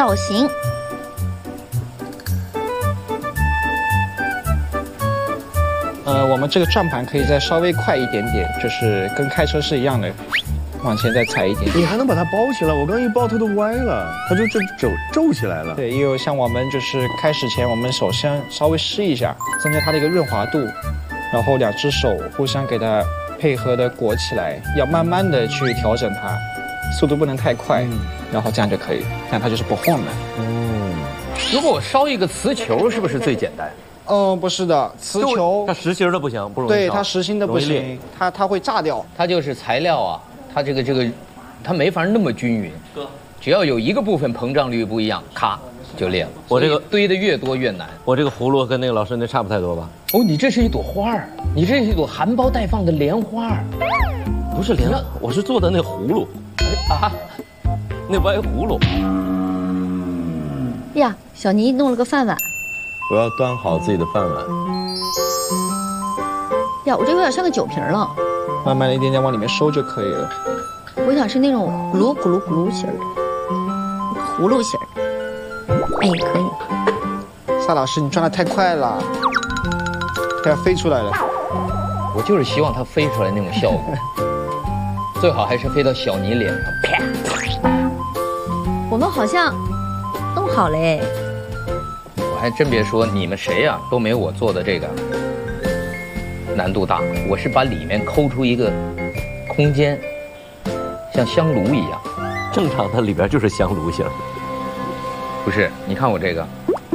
造型。 我们这个转盘可以再稍微快一点点，就是跟开车是一样的，往前再踩一点。 你还能把它包起来？我刚一包它都歪了，它就皱起来了。 对，也有像我们就是开始前，我们手先稍微湿一下，增加它的一个润滑度，然后2只手互相给它配合的裹起来，要慢慢的去调整它，速度不能太快，然后这样就可以，这样它就是不晃的。 如果我烧一个瓷球，是不是最简单？ 不是的，瓷球它实心的不行，不容易烧。 对，它实心的不行，它会炸掉。 它就是材料啊，它这个，它没法那么均匀。只要有一个部分膨胀率不一样，咔就裂了。 我这个堆的越多越难。 我这个葫芦跟那个老师那差不太多吧？ 哦，你这是一朵花儿，你这是一朵含苞待放的莲花儿。 不是莲，我是做的那葫芦啊，那歪葫芦。 呀，小尼弄了个饭碗。 我要端好自己的饭碗。 呀，我这有点像个酒瓶了。 慢慢的一点点往里面收就可以了。 我想是那种咕噜咕噜咕噜型的，葫芦型的。哎，可以。 萨老师，你转得太快了，它要飞出来了。 我就是希望它飞出来那种效果，最好还是飞到小尼脸上，啪！ 我们好像弄好了哎。 我还真别说，你们谁呀都没有我做的这个难度大。我是把里面抠出一个空间，像香炉一样。 正常它里边就是香炉型。 不是，你看我这个。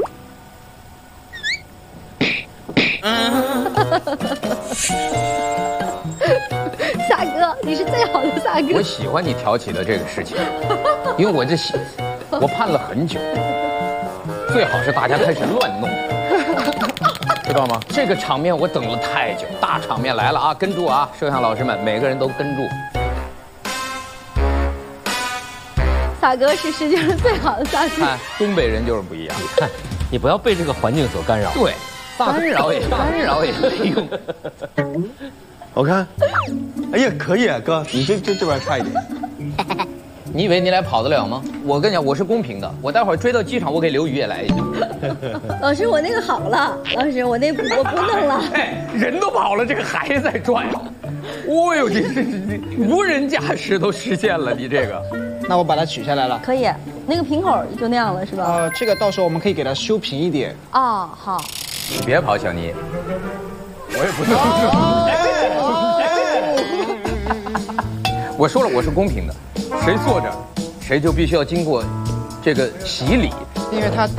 萨哥，你是最好的萨哥。 我喜欢你挑起的这个事情，因为我盼了很久，最好是大家开始乱弄，知道吗？这个场面我等了太久，大场面来了啊！跟住啊，摄像老师们，每个人都跟住。 萨哥是世界上最好的萨哥。 看东北人就是不一样， 你看，你不要被这个环境所干扰。 对，干扰也没用。 我看，哎呀，可以啊，哥，你这边差一点。 你以为你俩跑得了吗？我跟你讲，我是公平的。我待会儿追到机场，我给刘宇也来一下。 老师，我那个好了，老师，我不弄了。 哎，人都跑了，这个还在转。哦呦，这无人驾驶都实现了，你这个。 那我把它取下来了。 可以，那个瓶口就那样了，是吧？ 这个到时候我们可以给它修平一点。 哦，好。 你别跑，小尼。我也不能。我说了，我是公平的，谁坐着，谁就必须要经过这个洗礼， 因为他。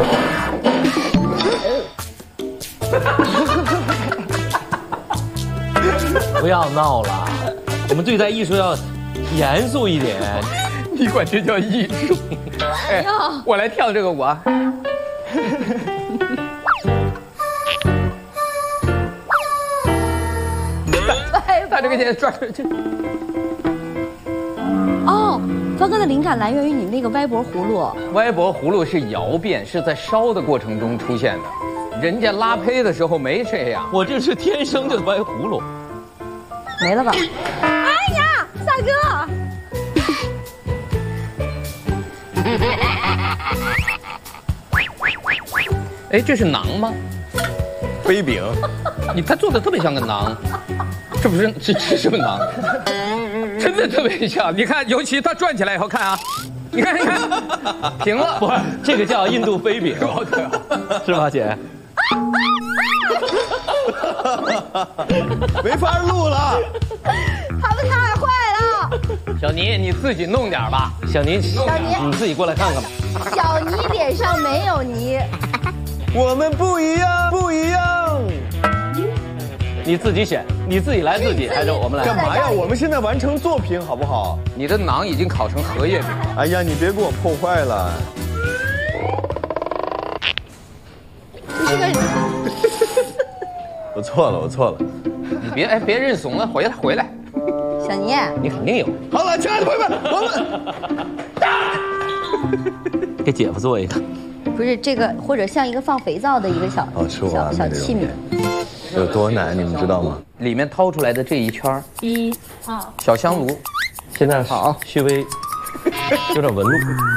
不要闹了，我们对待艺术要严肃一点。 你管这叫艺术？哎，我来跳这个舞啊！他这个现在转这。 哦，方哥的灵感来源于你那个歪脖葫芦。 歪脖葫芦是窑变，是在烧的过程中出现的，人家拉胚的时候没这样。 我这是天生的歪葫芦。 没了吧？哎呀，萨哥！ 哎，这是馕吗？ 飞饼。 他做的特别像个馕，这不是这是个馕，真的特别像。你看，尤其它转起来以后，看啊，你看，停了。 不是，这个叫印度飞饼，是吧，姐？ 没法录了， 他们太坏了。 小尼，你自己弄点吧。 小尼，你自己过来看看吧。 小尼脸上没有泥。 我们不一样，不一样。 你自己选，你自己来自己，还是我们来？ 干嘛呀？我们现在完成作品好不好？ 你的馕已经烤成荷叶饼了。 哎呀，你别给我破坏了。我错了，我错了。 你别认怂了，回来。 小尼， 你肯定有。 好了，亲爱的朋友们，我们给姐夫做一个。 不是这个，或者像一个放肥皂的一个小器皿。 有多难，你们知道吗？ 里面掏出来的这一圈 1、2， 小香炉， 现在好，稍微有点纹路。